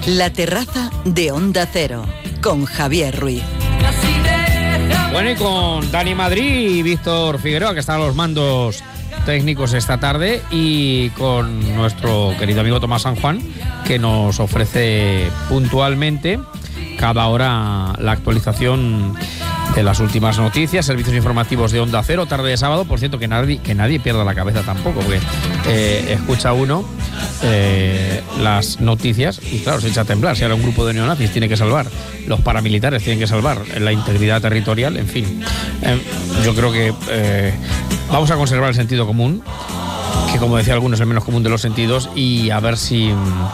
La terraza de Onda Cero, con Javier Ruiz. Bueno, y con Dani Madrid y Víctor Figueroa, que están a los mandos técnicos esta tarde, y con nuestro querido amigo Tomás San Juan, que nos ofrece puntualmente cada hora la actualización de las últimas noticias, servicios informativos de Onda Cero, tarde de sábado. Por cierto, que nadie pierda la cabeza tampoco, porque escucha uno las noticias y claro, se echa a temblar. Si ahora un grupo de neonazis tiene que salvar, los paramilitares tienen que salvar la integridad territorial, en fin. Yo creo que vamos a conservar el sentido común, que como decía algunos es el menos común de los sentidos, y a ver si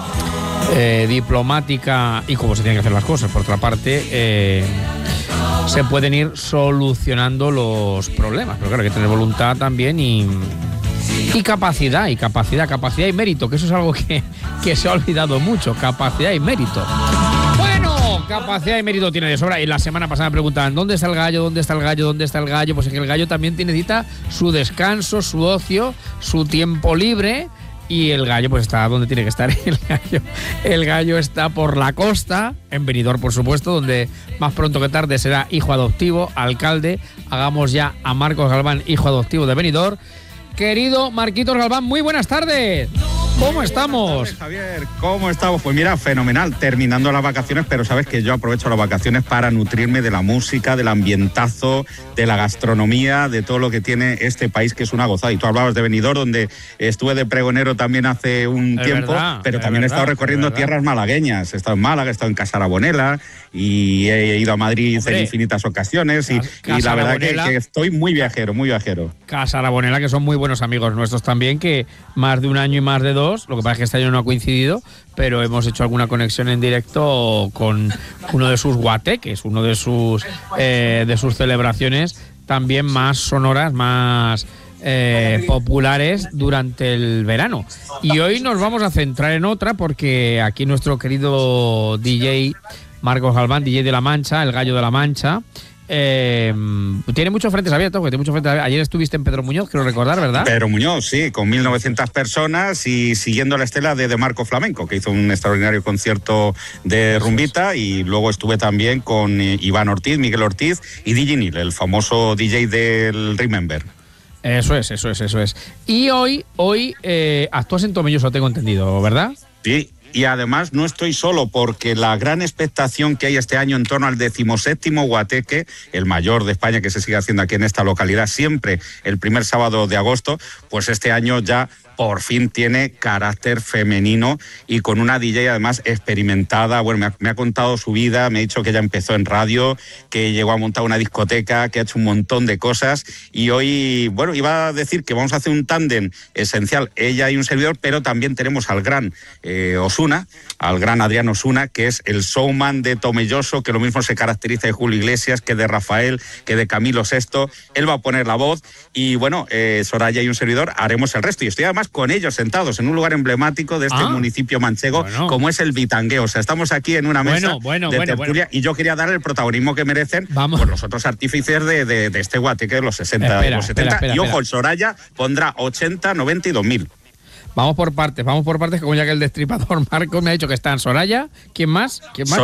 diplomática y cómo se tienen que hacer las cosas, por otra parte, se pueden ir solucionando los problemas. Pero claro, hay que tener voluntad también y capacidad y mérito, que eso es algo que se ha olvidado mucho. Capacidad y mérito. Bueno, capacidad y mérito tiene de sobra. Y la semana pasada me preguntaban, ¿dónde está el gallo? ¿Dónde está el gallo? ¿Dónde está el gallo? Pues es que el gallo también necesita su descanso, su ocio, su tiempo libre. Y el gallo pues está donde tiene que estar. El gallo está por la costa, en Benidorm, por supuesto, donde más pronto que tarde será hijo adoptivo, alcalde. Hagamos ya a Marcos Galván hijo adoptivo de Benidorm. Querido Marquitos Galván, muy buenas tardes. ¿Cómo estamos? Buenas tardes, Javier, ¿cómo estamos? Pues mira, fenomenal, terminando las vacaciones, pero sabes que yo aprovecho las vacaciones para nutrirme de la música, del ambientazo, de la gastronomía, de todo lo que tiene este país, que es una gozada. Y tú hablabas de Benidorm, donde estuve de pregonero también hace un tiempo, pero también he estado recorriendo tierras malagueñas. He estado en Málaga, he estado en Casarabonela y he ido a Madrid en infinitas ocasiones y la verdad que estoy muy viajero, muy viajero. Casarabonela, que son muy buenos amigos nuestros también, que más de un año y más de 2, lo que pasa es que este año no ha coincidido, pero hemos hecho alguna conexión en directo con uno de sus guateques, uno de sus celebraciones también más sonoras, más populares durante el verano. Y hoy nos vamos a centrar en otra, porque aquí nuestro querido DJ Marcos Galván, DJ de La Mancha, el Gallo de La Mancha, tiene muchos frentes abiertos, porque tiene muchos frentes abiertos. Ayer estuviste en Pedro Muñoz, quiero recordar, ¿verdad? Pedro Muñoz, sí, con 1.900 personas y siguiendo la estela de Marco Flamenco, que hizo un extraordinario concierto de rumbita, y luego estuve también con Iván Ortiz, Miguel Ortiz y DJ Nil, el famoso DJ del Remember. Eso es. Y hoy actúas en Tomelloso, tengo entendido, ¿verdad? Sí. Y además no estoy solo, porque la gran expectación que hay este año en torno al 17º guateque, el mayor de España, que se sigue haciendo aquí en esta localidad, siempre el primer sábado de agosto, pues este año ya por fin tiene carácter femenino y con una DJ además experimentada. Bueno, me ha contado su vida, me ha dicho que ella empezó en radio, que llegó a montar una discoteca, que ha hecho un montón de cosas, y hoy, bueno, iba a decir que vamos a hacer un tándem esencial, ella y un servidor, pero también tenemos al gran Osuna, al gran Adrián Osuna, que es el showman de Tomelloso, que lo mismo se caracteriza de Julio Iglesias, que de Rafael, que de Camilo VI. Él va a poner la voz y bueno, Soraya y un servidor haremos el resto, y estoy además con ellos sentados en un lugar emblemático de este municipio manchego, como es el Bitangueo. O sea, estamos aquí en una mesa de tertulia, y yo quería dar el protagonismo que merecen por los otros artífices de este guateque de los 60 y los 70. Y ojo, el Soraya pondrá 80, 90 y 2000. Vamos por partes, como ya que el destripador Marcos me ha dicho que están Soraya. ¿Quién más?